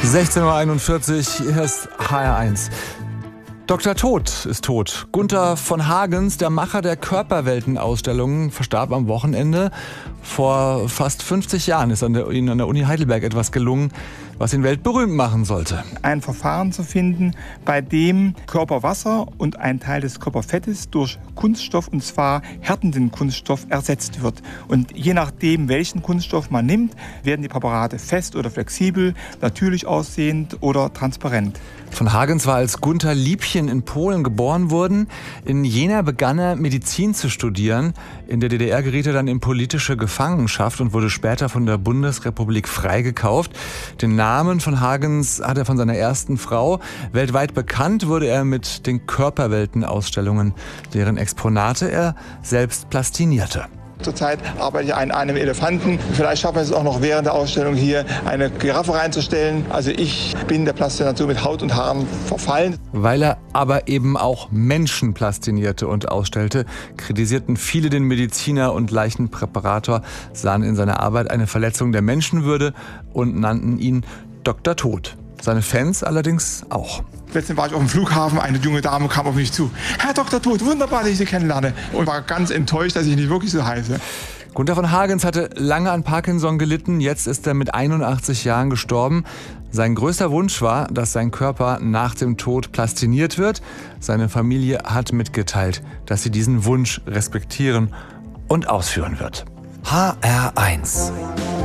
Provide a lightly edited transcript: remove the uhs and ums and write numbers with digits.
16:41 Uhr, hier ist HR1. Dr. Tod ist tot. Gunther von Hagens, der Macher der Körperwelten-Ausstellungen, verstarb am Wochenende. Vor fast 50 Jahren ist Ihnen an der Uni Heidelberg etwas gelungen, was ihn weltberühmt machen sollte. Ein Verfahren zu finden, bei dem Körperwasser und ein Teil des Körperfettes durch Kunststoff, und zwar härtenden Kunststoff, ersetzt wird. Und je nachdem, welchen Kunststoff man nimmt, werden die Präparate fest oder flexibel, natürlich aussehend oder transparent. Von Hagens war als Gunther Liebchen in Polen geboren worden. In Jena begann er Medizin zu studieren. In der DDR geriet er dann in politische Gefangenschaft und wurde später von der Bundesrepublik freigekauft. Den Namen von Hagens hat er von seiner ersten Frau. Weltweit bekannt wurde er mit den Körperwelten-Ausstellungen, deren Exponate er selbst plastinierte. Zurzeit arbeite ich an einem Elefanten. Vielleicht schaffen wir es auch noch während der Ausstellung hier eine Giraffe reinzustellen. Also ich bin der Plastination mit Haut und Haaren verfallen. Weil er aber eben auch Menschen plastinierte und ausstellte, kritisierten viele den Mediziner und Leichenpräparator, sahen in seiner Arbeit eine Verletzung der Menschenwürde und nannten ihn Dr. Tod. Seine Fans allerdings auch. Letztens war ich auf dem Flughafen, eine junge Dame kam auf mich zu. Herr Dr. Tod, wunderbar, dass ich Sie kennenlerne. Und war ganz enttäuscht, dass ich nicht wirklich so heiße. Gunther von Hagens hatte lange an Parkinson gelitten. Jetzt ist er mit 81 Jahren gestorben. Sein größter Wunsch war, dass sein Körper nach dem Tod plastiniert wird. Seine Familie hat mitgeteilt, dass sie diesen Wunsch respektieren und ausführen wird. HR1